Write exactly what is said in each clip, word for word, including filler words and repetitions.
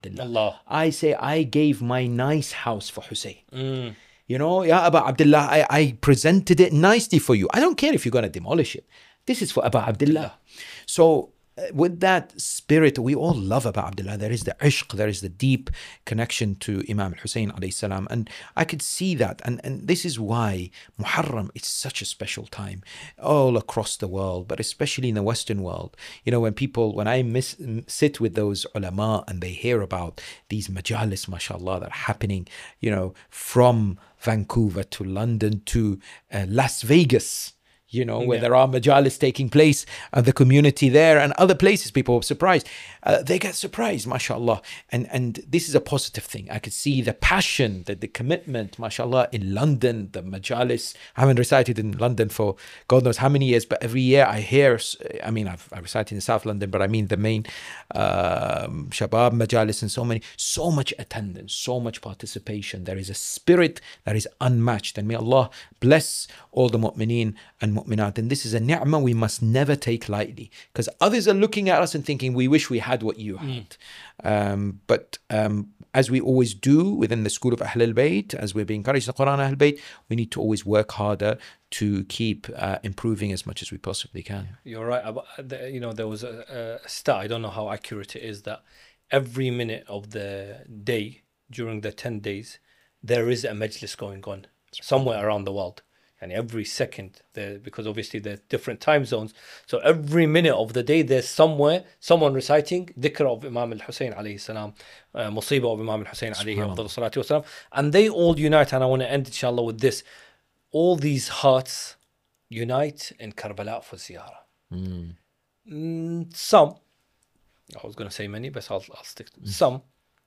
Abdullah. Allah. I say, I gave my nice house for Hussein. Mm. You know, Ya Aba Abdullah, I, I presented it nicely for you. I don't care if you're going to demolish it. This is for Aba Abdullah. So uh, with that spirit, we all love Aba Abdullah. There is the ishq, there is the deep connection to Imam al-Hussein alayhi salam. And I could see that. And, and this is why Muharram, it's such a special time all across the world, but especially in the Western world. You know, when people, when I miss, sit with those ulama and they hear about these majalis, mashallah, that are happening, you know, from Vancouver to London to uh, Las Vegas, you know, where Yeah. there are majalis taking place, and the community there and other places, people are surprised. Uh, they get surprised, mashallah. And and this is a positive thing. I could see the passion, the, the commitment, mashallah, in London, the majalis. I haven't recited in London for God knows how many years, but every year I hear, I mean, I've, I recited in South London, but I mean the main um, Shabab majalis, and so many, so much attendance, so much participation. There is a spirit that is unmatched. And may Allah bless all the mu'mineen and mu'minat. And this is a ni'mah we must never take lightly, because others are looking at us and thinking, we wish we had what you had. Mm. Um, but um, as we always do within the school of Ahlul Bayt, as we're being encouraged in the Quran Ahlul Bayt, we need to always work harder to keep uh, improving as much as we possibly can. You're right. You know, there was a, a stat, I don't know how accurate it is, that every minute of the day during the ten days, there is a majlis going on somewhere around the world. And every second, there, because obviously there's different time zones. So every minute of the day, there's somewhere someone reciting dhikr of Imam al-Hussein alayhi salam, uh, musibah of Imam al-Hussein alayhi salatu wasalam. And they all unite, and I want to end inshallah with this. All these hearts unite in Karbala for ziyarah. Mm. Mm, some, I was going to say many, but I'll, I'll stick to mm. some.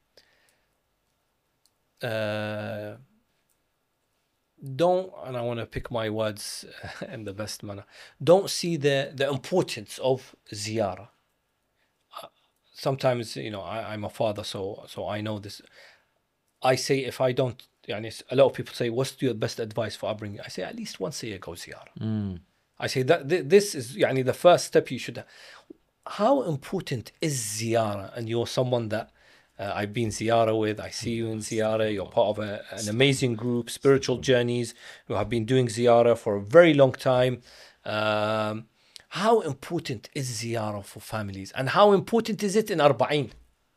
Uh, don't, and I want to pick my words in the best manner, don't see the, the importance of ziyarah. Uh, sometimes, you know, I, I'm a father, so so I know this. I say if I don't, yani, a lot of people say, what's your best advice for upbringing? I say at least once a year go ziyarah. Mm. I say that th- this is yani, the first step you should have. How important is ziyarah? And you're someone that Uh, I've been ziyarah with, I see you in ziyarah, you're part of a, an amazing group, Spiritual Journeys, who have been doing ziyarah for a very long time. Um, how important is ziyarah for families, and how important is it in Arba'een?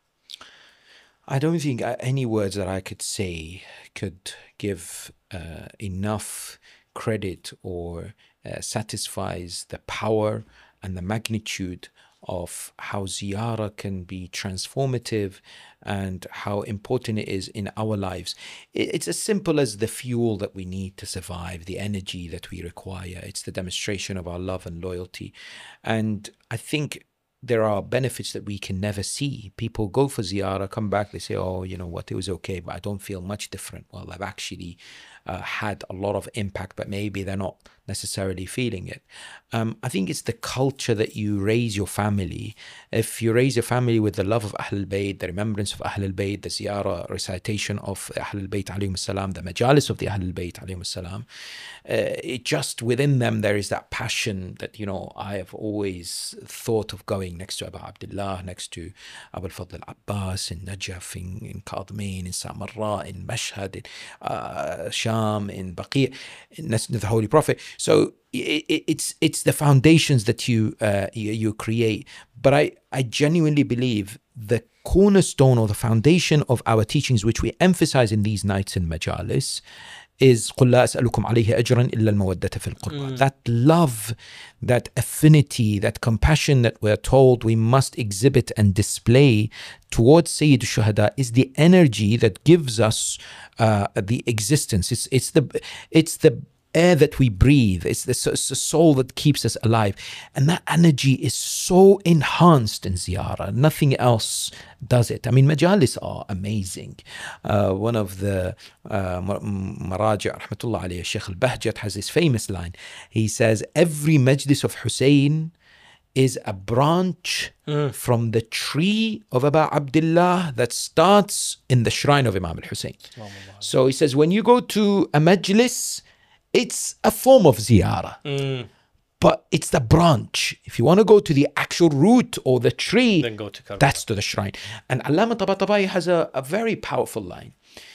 I don't think any words that I could say could give uh, enough credit or uh, satisfies the power and the magnitude of how ziyarah can be transformative and how important it is in our lives. It's as simple as the fuel that we need to survive, the energy that we require. It's the demonstration of our love and loyalty. And I think there are benefits that we can never see. People go for ziyarah, come back, they say, oh, you know what, it was okay, but I don't feel much different. Well, I've actually uh, had a lot of impact, but maybe they're not necessarily feeling it. Um, I think it's the culture that you raise your family. If you raise your family with the love of Ahlul Bayt, the remembrance of Ahlul Bayt, the ziyarah, recitation of Ahlul Bayt alayhim salam, the majalis of the Ahlul Bayt alayhim salam, uh, it just within them there is that passion that, you know, I have always thought of going next to Abu Abdullah, next to Abu al-Fadl al-Abbas in Najaf, in, in Qadmin, in Samarra, in Mashhad, in uh, Sham, in Baqi', in the Holy Prophet. So it, it, it's it's the foundations that you, uh, you you create. But I, I genuinely believe the cornerstone or the foundation of our teachings, which we emphasize in these nights in majalis, is قُلْ لَا أَسْأَلُكُمْ عَلَيْهِ أَجْرًا إِلَّا الْمَوَدَّةَ فِي الْقُرْبَى. That love, that affinity, that compassion that we're told we must exhibit and display towards Sayyid al-Shuhada is the energy that gives us uh, the existence. It's it's the it's the air that we breathe. It's the, it's the soul that keeps us alive. And that energy is so enhanced in ziyarah. Nothing else does it. I mean, majalis are amazing. Uh, one of the uh, Maraji' rahmatullah alayhi, Sheikh al-Bahjat, has this famous line. He says, every majlis of Hussein is a branch mm. from the tree of Abu Abdullah that starts in the shrine of Imam al-Hussein. So he says, when you go to a majlis, it's a form of ziyarah. Mm. but it's the branch. If you want to go to the actual root or the tree, Then go to Karbala. that's to the shrine. And Allama Tabatabai has a, a very powerful line.